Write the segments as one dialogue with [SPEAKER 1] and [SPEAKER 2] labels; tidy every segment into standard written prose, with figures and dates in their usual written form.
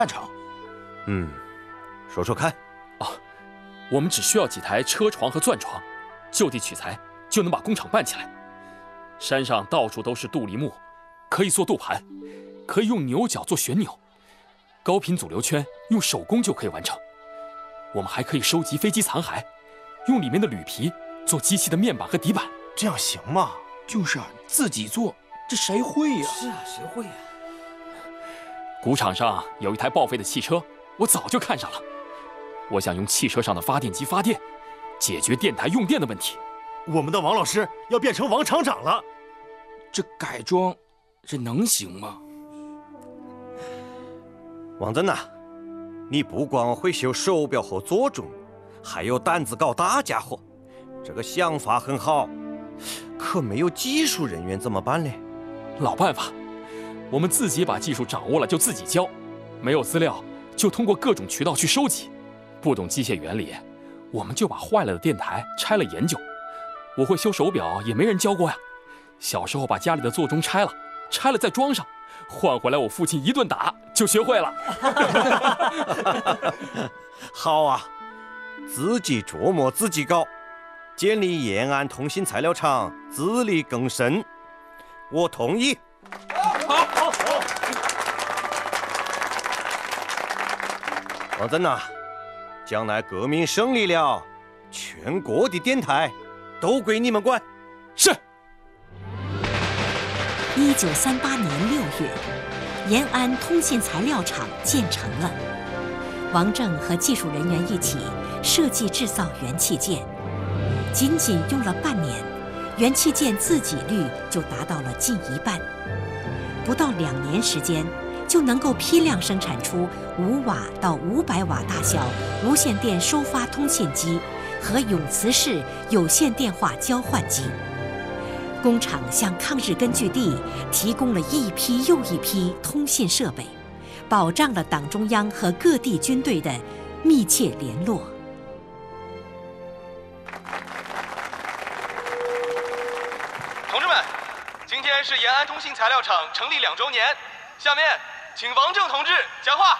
[SPEAKER 1] 战场。
[SPEAKER 2] 说说看。
[SPEAKER 3] 我们只需要几台车床和钻床，就地取材就能把工厂办起来。山上到处都是杜梨木，可以做渡盘，可以用牛角做旋钮，高频阻流圈用手工就可以完成。我们还可以收集飞机残骸，用里面的铝皮做机器的面板和底板。
[SPEAKER 1] 这样行吗？就是啊，自己做，这谁会呀？
[SPEAKER 4] 是啊，谁会呀？
[SPEAKER 3] 谷场上有一台报废的汽车，我早就看上了。我想用汽车上的发电机发电，解决电台用电的问题。
[SPEAKER 2] 我们的王老师要变成王厂长了。
[SPEAKER 1] 这改装，这能行吗？
[SPEAKER 2] 王真呐，你不光会修手表和座钟，还有胆子搞大家伙。这个想法很好，可没有技术人员怎么办呢？
[SPEAKER 3] 老办法，我们自己把技术掌握了就自己教，没有资料就通过各种渠道去收集。不懂机械原理，我们就把坏了的电台拆了研究。我会修手表，也没人教过呀。小时候把家里的座钟拆了再装上，换回来我父亲一顿打就学会了。
[SPEAKER 2] 好啊，自己琢磨自己搞，建立延安通信材料厂，自力更生。我同意。好。王真呐，将来革命胜利了，全国的电台都归你们管。
[SPEAKER 3] 是。
[SPEAKER 5] 1938年6月，延安通信材料厂建成了。王正和技术人员一起设计制造元器件，仅仅用了半年，元器件自给率就达到了近一半。不到2年时间，就能够批量生产出5瓦到500瓦大小无线电收发通信机和永磁式有线电话交换机。工厂向抗日根据地提供了一批又一批通信设备，保障了党中央和各地军队的密切联络。
[SPEAKER 6] 同志们，今天是延安通信材料厂成立2周年，下面请王正同志讲话。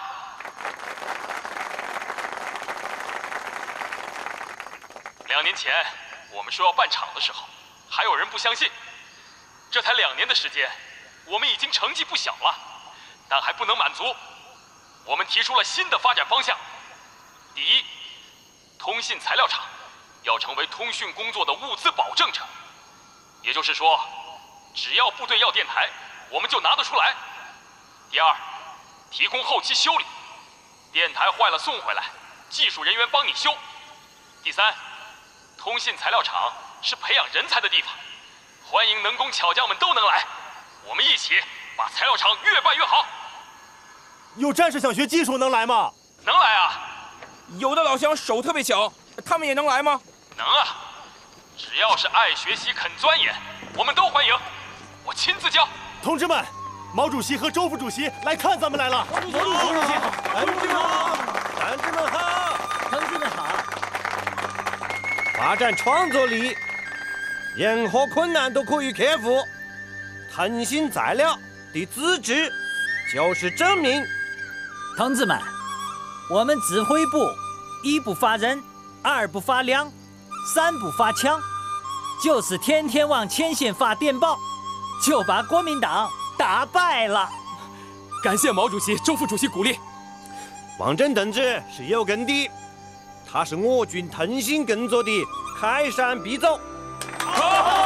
[SPEAKER 3] 2年前我们说要办厂的时候，还有人不相信。这才2年的时间，我们已经成绩不小了，但还不能满足。我们提出了新的发展方向。第一，通信材料厂要成为通讯工作的物资保证者，也就是说，只要部队要电台，我们就拿得出来。第二，提供后期修理，电台坏了送回来，技术人员帮你修。第三，通信材料厂是培养人才的地方，欢迎能工巧匠们都能来，我们一起把材料厂越办越好。
[SPEAKER 2] 有战士想学技术能来吗？
[SPEAKER 3] 能来啊！
[SPEAKER 1] 有的老乡手特别巧，他们也能来吗？
[SPEAKER 3] 能啊！只要是爱学习、肯钻研，我们都欢迎。我亲自教。
[SPEAKER 2] 同志们，毛主席和周副主席来看咱们来了。毛主席好，同志们好，同志们好，同志们好。发展创造力，任何困难都可以克服。通信材料的资质就是证明。
[SPEAKER 4] 同志们，我们指挥部1不发人，2不发粮，3不发枪，就是天天往前线发电报，就把国民党打败了。
[SPEAKER 3] 感谢毛主席、周副主席鼓励。
[SPEAKER 2] 王震同志是有根的，他是我军通信工作的开山鼻祖。
[SPEAKER 3] 好。